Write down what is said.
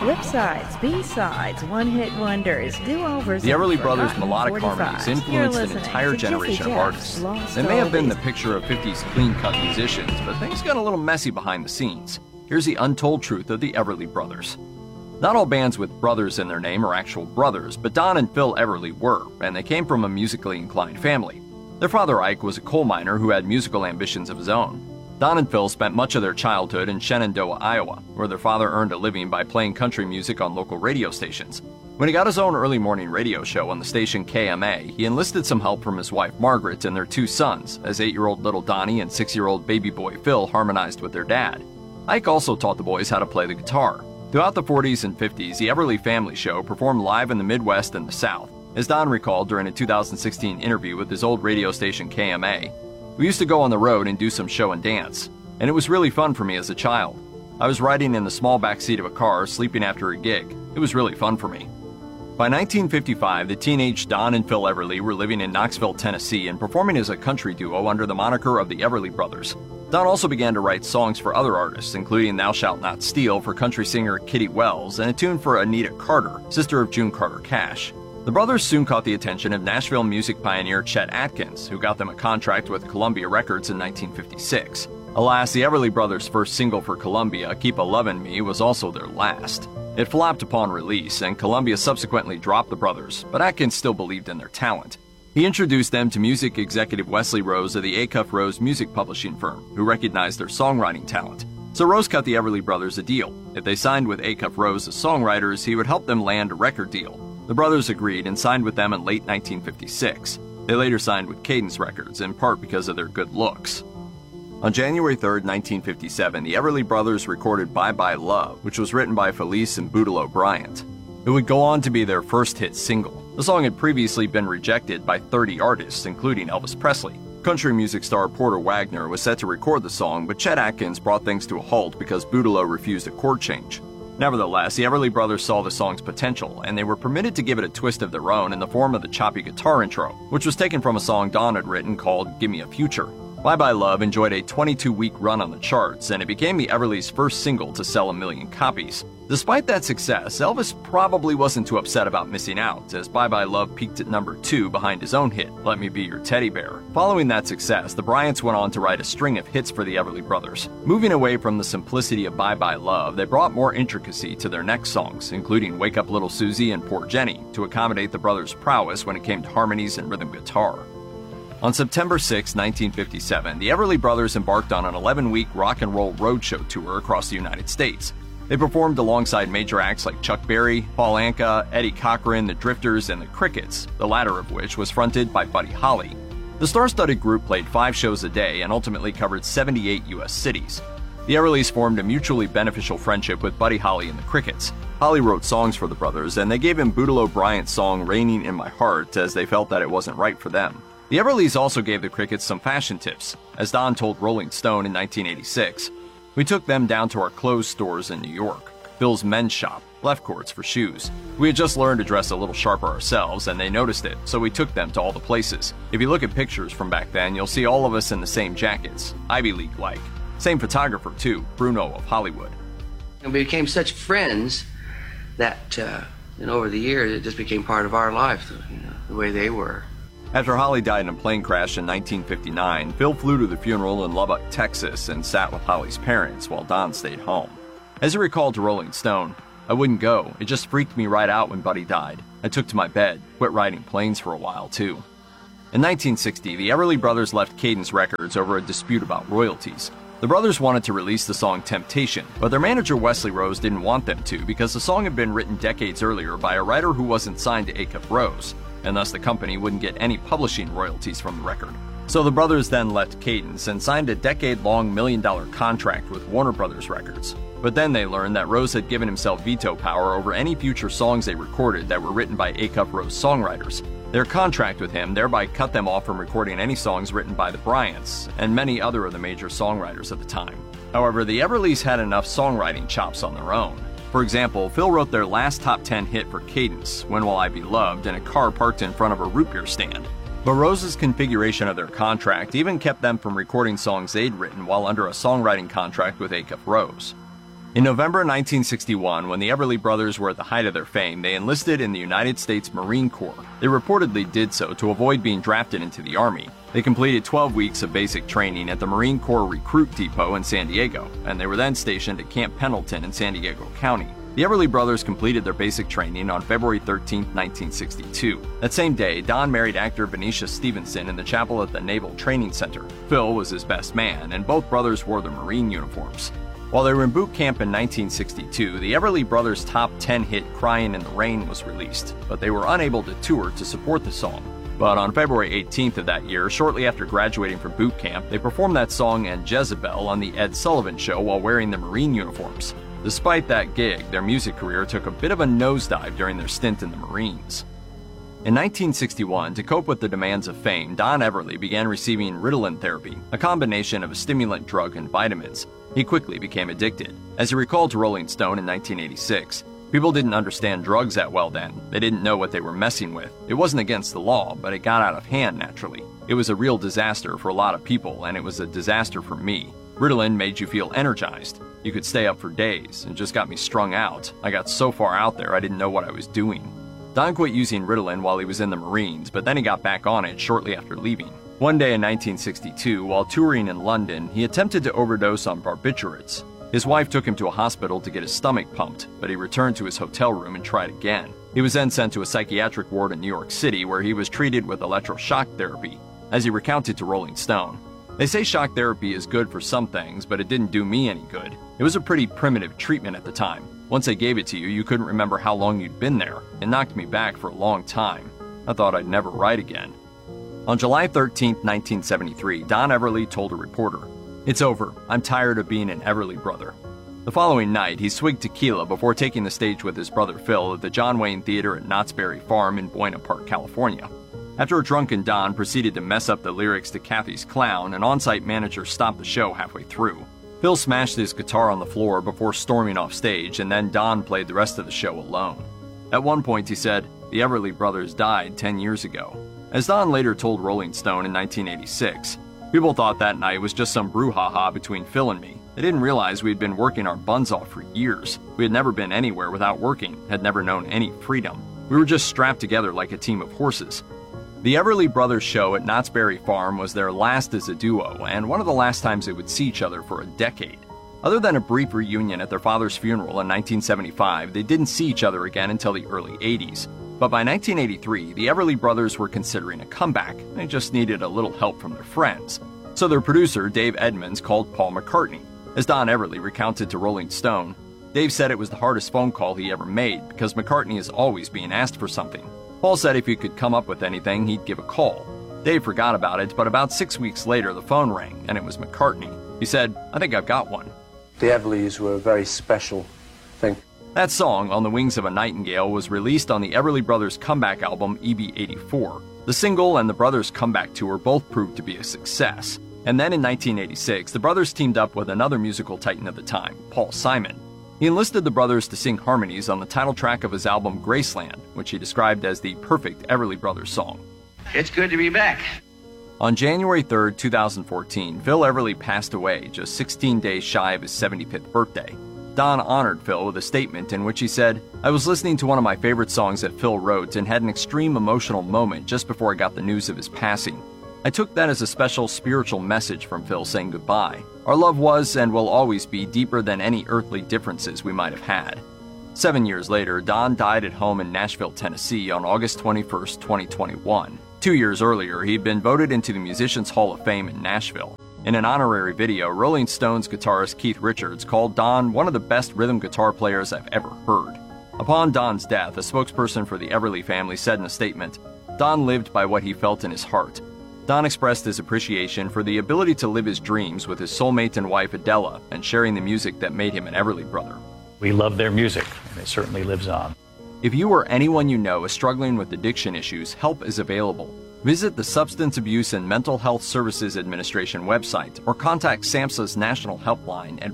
flip sides, B-sides, one-hit wonders, do-overs. The Everly Brothers' melodic harmonies influenced an entire generation of artists. They may have been the picture of 50s clean-cut musicians, but things got a little messy behind the scenes. Here's the untold truth of the Everly Brothers. Not all bands with brothers in their name are actual brothers, but Don and Phil Everly were, and they came from a musically inclined family. Their father Ike was a coal miner who had musical ambitions of his own. Don and Phil spent much of their childhood in Shenandoah, Iowa, where their father earned a living by playing country music on local radio stations. When he got his own early morning radio show on the station KMA, he enlisted some help from his wife Margaret and their two sons, as 8-year-old little Donnie and 6-year-old baby boy Phil harmonized with their dad. Ike also taught the boys how to play the guitar. Throughout the 40s and 50s, the Everly Family Show performed live in the Midwest and the South. As Don recalled during a 2016 interview with his old radio station KMA, "We used to go on the road and do some show and dance, and it was really fun for me as a child. I was riding in the small back seat of a car, sleeping after a gig. It was really fun for me." By 1955, the teenage Don and Phil Everly were living in Knoxville, Tennessee, and performing as a country duo under the moniker of the Everly Brothers. Don also began to write songs for other artists, including Thou Shalt Not Steal for country singer Kitty Wells and a tune for Anita Carter, sister of June Carter Cash. The brothers soon caught the attention of Nashville music pioneer Chet Atkins, who got them a contract with Columbia Records in 1956. Alas, the Everly Brothers' first single for Columbia, Keep a Lovin' Me, was also their last. It flopped upon release, and Columbia subsequently dropped the brothers, but Atkins still believed in their talent. He introduced them to music executive Wesley Rose of the Acuff Rose music publishing firm, who recognized their songwriting talent. So Rose cut the Everly Brothers a deal. If they signed with Acuff Rose as songwriters, he would help them land a record deal. The brothers agreed and signed with them in late 1956. They later signed with Cadence Records, in part because of their good looks. On January 3, 1957, the Everly Brothers recorded Bye Bye Love, which was written by Felice and Boudleaux Bryant. It would go on to be their first hit single. The song had previously been rejected by 30 artists, including Elvis Presley. Country music star Porter Wagoner was set to record the song, but Chet Atkins brought things to a halt because Boudleaux refused a chord change. Nevertheless, the Everly Brothers saw the song's potential, and they were permitted to give it a twist of their own in the form of the choppy guitar intro, which was taken from a song Don had written called Give Me a Future. Bye Bye Love enjoyed a 22-week run on the charts, and it became the Everly's first single to sell 1 million copies. Despite that success, Elvis probably wasn't too upset about missing out, as Bye Bye Love peaked at number 2 behind his own hit, Let Me Be Your Teddy Bear. Following that success, the Bryants went on to write a string of hits for the Everly Brothers. Moving away from the simplicity of Bye Bye Love, they brought more intricacy to their next songs, including Wake Up Little Susie and Poor Jenny, to accommodate the brothers' prowess when it came to harmonies and rhythm guitar. On September 6, 1957, the Everly Brothers embarked on an 11-week rock and roll roadshow tour across the United States. They performed alongside major acts like Chuck Berry, Paul Anka, Eddie Cochran, the Drifters, and the Crickets, the latter of which was fronted by Buddy Holly. The star-studded group played 5 shows a day and ultimately covered 78 U.S. cities. The Everlys formed a mutually beneficial friendship with Buddy Holly and the Crickets. Holly wrote songs for the brothers, and they gave him Boudleaux Bryant's song Raining in My Heart, as they felt that it wasn't right for them. The Everlys also gave the Crickets some fashion tips. As Don told Rolling Stone in 1986, "We took them down to our clothes stores in New York, Phil's Men's Shop, Left Courts for shoes. We had just learned to dress a little sharper ourselves, and they noticed it, so we took them to all the places. If you look at pictures from back then, you'll see all of us in the same jackets, Ivy League-like. Same photographer, too, Bruno of Hollywood." And we became such friends that, over the years, it just became part of our life, the way they were. After Holly died in a plane crash in 1959, Phil flew to the funeral in Lubbock, Texas, and sat with Holly's parents while Don stayed home. As he recalled to Rolling Stone, "I wouldn't go. It just freaked me right out when Buddy died. I took to my bed, quit riding planes for a while, too." In 1960, the Everly Brothers left Cadence Records over a dispute about royalties. The brothers wanted to release the song Temptation, but their manager Wesley Rose didn't want them to because the song had been written decades earlier by a writer who wasn't signed to Acuff Rose, and thus the company wouldn't get any publishing royalties from the record. So the brothers then left Cadence and signed a decade-long $1 million contract with Warner Brothers Records. But then they learned that Rose had given himself veto power over any future songs they recorded that were written by Acuff Rose songwriters. Their contract with him thereby cut them off from recording any songs written by the Bryants and many other of the major songwriters at the time. However, the Everlys had enough songwriting chops on their own. For example, Phil wrote their last top 10 hit for Cadence, When Will I Be Loved, in a car parked in front of a root beer stand. But Rose's configuration of their contract even kept them from recording songs they'd written while under a songwriting contract with Acuff Rose. In November 1961, when the Everly Brothers were at the height of their fame, they enlisted in the United States Marine Corps. They reportedly did so to avoid being drafted into the Army. They completed 12 weeks of basic training at the Marine Corps Recruit Depot in San Diego, and they were then stationed at Camp Pendleton in San Diego County. The Everly Brothers completed their basic training on February 13, 1962. That same day, Don married actor Venetia Stevenson in the chapel at the Naval Training Center. Phil was his best man, and both brothers wore their Marine uniforms. While they were in boot camp in 1962, the Everly Brothers' top 10 hit Crying in the Rain was released, but they were unable to tour to support the song. But on February 18th of that year, shortly after graduating from boot camp, they performed that song and Jezebel on the Ed Sullivan Show while wearing their Marine uniforms. Despite that gig, their music career took a bit of a nosedive during their stint in the Marines. In 1961, to cope with the demands of fame, Don Everly began receiving Ritalin therapy, a combination of a stimulant drug and vitamins. He quickly became addicted. As he recalled to Rolling Stone in 1986, people didn't understand drugs that well then. They didn't know what they were messing with. It wasn't against the law, but it got out of hand naturally. It was a real disaster for a lot of people, and it was a disaster for me. Ritalin made you feel energized. You could stay up for days, and just got me strung out. I got so far out there I didn't know what I was doing. Don quit using Ritalin while he was in the Marines, but then he got back on it shortly after leaving. One day in 1962, while touring in London, he attempted to overdose on barbiturates. His wife took him to a hospital to get his stomach pumped, but he returned to his hotel room and tried again. He was then sent to a psychiatric ward in New York City where he was treated with electroshock therapy, as he recounted to Rolling Stone. They say shock therapy is good for some things, but it didn't do me any good. It was a pretty primitive treatment at the time. Once they gave it to you, you couldn't remember how long you'd been there. It knocked me back for a long time. I thought I'd never write again. On July 13, 1973, Don Everly told a reporter, "It's over. I'm tired of being an Everly brother." The following night, he swigged tequila before taking the stage with his brother Phil at the John Wayne Theater at Knott's Berry Farm in Buena Park, California. After a drunken Don proceeded to mess up the lyrics to Kathy's Clown, an on-site manager stopped the show halfway through. Phil smashed his guitar on the floor before storming off stage, and then Don played the rest of the show alone. At one point, he said, "The Everly Brothers died 10 years ago." As Don later told Rolling Stone in 1986, "People thought that night was just some brouhaha between Phil and me. They didn't realize we had been working our buns off for years. We had never been anywhere without working, had never known any freedom. We were just strapped together like a team of horses." The Everly Brothers show at Knott's Berry Farm was their last as a duo, and one of the last times they would see each other for a decade. Other than a brief reunion at their father's funeral in 1975, they didn't see each other again until the early 80s. But by 1983, the Everly Brothers were considering a comeback. They just needed a little help from their friends. So their producer, Dave Edmunds, called Paul McCartney. As Don Everly recounted to Rolling Stone, Dave said it was the hardest phone call he ever made because McCartney is always being asked for something. Paul said if he could come up with anything, he'd give a call. Dave forgot about it, but about 6 weeks later, the phone rang, and it was McCartney. He said, "I think I've got one." The Everlys were a very special thing. That song, On the Wings of a Nightingale, was released on the Everly Brothers' comeback album, EB-84. The single and the brothers' comeback tour both proved to be a success. And then in 1986, the brothers teamed up with another musical titan of the time, Paul Simon. He enlisted the brothers to sing harmonies on the title track of his album Graceland, which he described as the perfect Everly Brothers song. It's good to be back. On January 3, 2014, Phil Everly passed away just 16 days shy of his 75th birthday. Don honored Phil with a statement in which he said, "I was listening to one of my favorite songs that Phil wrote and had an extreme emotional moment just before I got the news of his passing. I took that as a special spiritual message from Phil saying goodbye. Our love was and will always be deeper than any earthly differences we might have had." 7 years later, Don died at home in Nashville, Tennessee on August 21, 2021. 2 years earlier, he'd been voted into the Musicians Hall of Fame in Nashville. In an honorary video, Rolling Stones guitarist Keith Richards called Don one of the best rhythm guitar players I've ever heard. Upon Don's death, a spokesperson for the Everly family said in a statement, "Don lived by what he felt in his heart." Don expressed his appreciation for the ability to live his dreams with his soulmate and wife Adela and sharing the music that made him an Everly brother. We love their music, and it certainly lives on. If you or anyone you know is struggling with addiction issues, help is available. Visit the Substance Abuse and Mental Health Services Administration website or contact SAMHSA's National Helpline at